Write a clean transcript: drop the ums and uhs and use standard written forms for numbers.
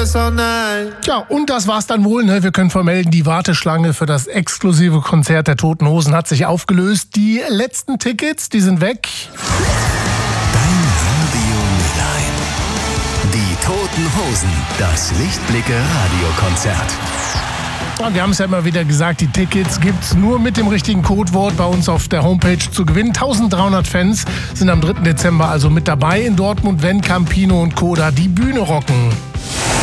yes or nein. Ja, und das war's dann wohl. Ne? Wir können vermelden, die Warteschlange für das exklusive Konzert der Toten Hosen hat sich aufgelöst. Die letzten Tickets, die sind weg. Dein Radio Mülheim. Die Toten Hosen, das Lichtblicke-Radiokonzert. Und wir haben es ja immer wieder gesagt, die Tickets gibt's nur mit dem richtigen Codewort bei uns auf der Homepage zu gewinnen. 1300 Fans sind am 3. Dezember also mit dabei in Dortmund, wenn Campino und Koda die Bühne rocken.